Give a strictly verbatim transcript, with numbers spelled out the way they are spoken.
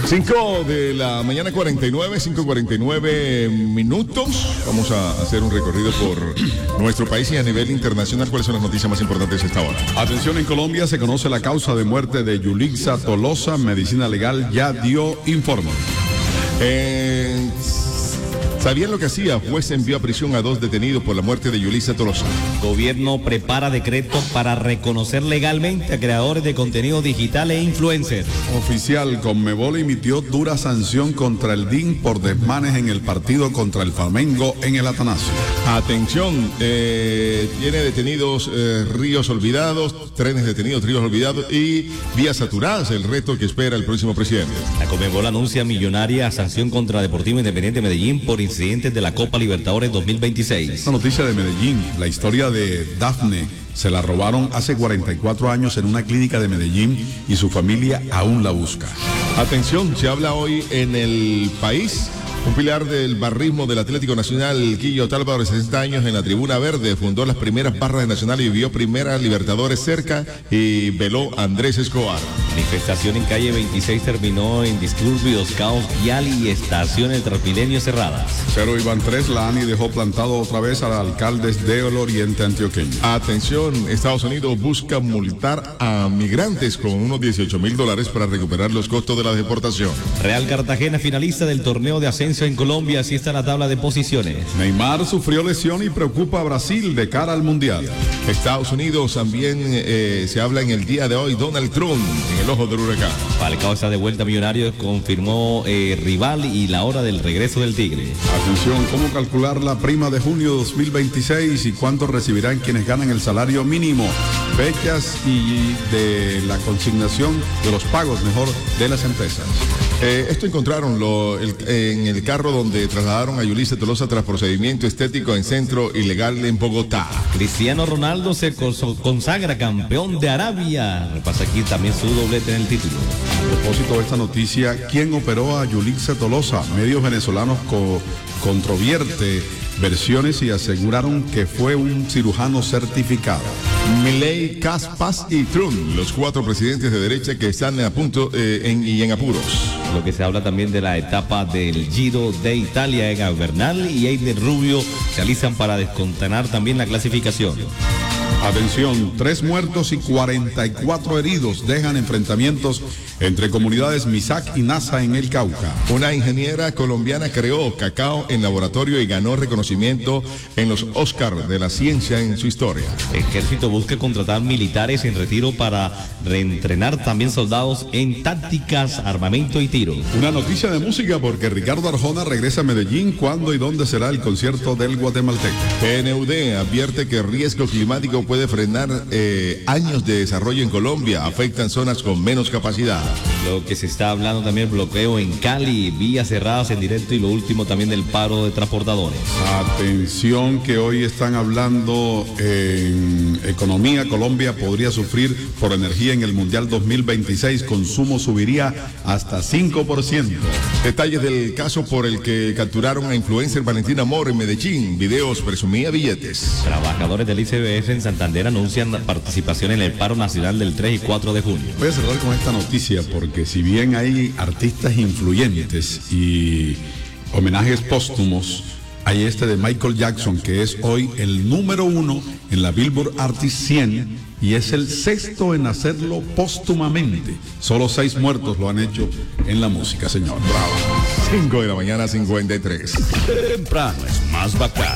cinco de la mañana, cuarenta y nueve, cinco cuarenta y nueve minutos. Vamos a hacer un recorrido por nuestro país y a nivel internacional. ¿Cuáles son las noticias más importantes a esta hora? Atención, en Colombia se conoce la causa de muerte de Yulixa Tolosa. Medicina Legal ya dio informe. Eh, ¿Sabían lo que hacía? Juez envió a prisión a dos detenidos por la muerte de Yulixa Tolosa. Gobierno prepara decreto para reconocer legalmente a creadores de contenido digital e influencers. Oficial, Conmebol emitió dura sanción contra el D I N por desmanes en el partido contra el Flamengo en el Atanasio. Atención, eh, tiene detenidos eh, ríos olvidados, trenes detenidos, ríos olvidados y vías saturadas, el reto que espera el próximo presidente. La Conmebol anuncia millonaria sanción contra Deportivo Independiente Medellín por incidentes de la Copa Libertadores dos mil veintiséis. La noticia de Medellín, la historia de Dafne, se la robaron hace cuarenta y cuatro años en una clínica de Medellín y su familia aún la busca. Atención, se habla hoy en el país. Un pilar del barrismo del Atlético Nacional, Quillo Talva, de sesenta años, en la Tribuna Verde, fundó las primeras barras de Nacional y vivió primera Libertadores cerca y veló Andrés Escobar. Manifestación en calle veintiséis terminó en disturbios, caos vial y estaciones de Transmilenio cerradas. Cero Iván tres, la ANI dejó plantado otra vez a alcaldes del Oriente Antioqueño. Atención, Estados Unidos busca multar a migrantes con unos dieciocho mil dólares para recuperar los costos de la deportación. Real Cartagena, finalista del torneo de ascenso en Colombia, así está la tabla de posiciones. Neymar sufrió lesión y preocupa a Brasil de cara al Mundial. Estados Unidos también eh, se habla en el día de hoy, Donald Trump en el ojo del huracán. Falcao está de vuelta a Millonarios, confirmó eh, rival y la hora del regreso del Tigre. Atención, ¿cómo calcular la prima de junio dos mil veintiséis y cuánto recibirán quienes ganan el salario mínimo? Fechas y de la consignación de los pagos, mejor, de las empresas. Eh, esto encontraron lo, el, en el carro donde trasladaron a Yulixa Tolosa tras procedimiento estético en centro ilegal en Bogotá. Cristiano Ronaldo se consagra campeón de Arabia. Repasa aquí también su doblete en el título. A propósito de esta noticia, ¿quién operó a Yulixa Tolosa? Medios venezolanos co controvierte versiones y aseguraron que fue un cirujano certificado. Milei, Caspas y Trump, los cuatro presidentes de derecha que están a punto eh, en, y en apuros. Lo que se habla también de la etapa del Giro de Italia. en Bernal y Eider Rubio se alistan para descontinuar también la clasificación. Atención, tres muertos y cuarenta y cuatro heridos dejan enfrentamientos entre comunidades Misak y Nasa en el Cauca. Una ingeniera colombiana creó cacao en laboratorio y ganó reconocimiento en los Oscars de la ciencia en su historia. Ejército busca contratar militares en retiro para reentrenar también soldados en tácticas, armamento y tiro. Una noticia de música porque Ricardo Arjona regresa a Medellín. ¿Cuándo y dónde será el concierto del guatemalteco? P N U D advierte que el riesgo climático puede frenar eh, años de desarrollo en Colombia, afectan zonas con menos capacidad. Lo que se está hablando también, bloqueo en Cali, vías cerradas en directo y lo último también del paro de transportadores. Atención que hoy están hablando en economía. Colombia podría sufrir por energía en el Mundial dos mil veintiséis, consumo subiría hasta cinco por ciento. Detalles del caso por el que capturaron a influencer Valentina Mor en Medellín, videos presumía billetes. Trabajadores del I C B S en Santander anuncian participación en el paro nacional del tres y cuatro de junio. Voy a cerrar con esta noticia porque si bien hay artistas influyentes y homenajes póstumos, hay este de Michael Jackson que es hoy el número uno en la Billboard Artist cien y es el sexto en hacerlo póstumamente. Solo seis muertos lo han hecho en la música, señor. Bravo. cinco de la mañana, cincuenta y tres. Temprano es más bacán.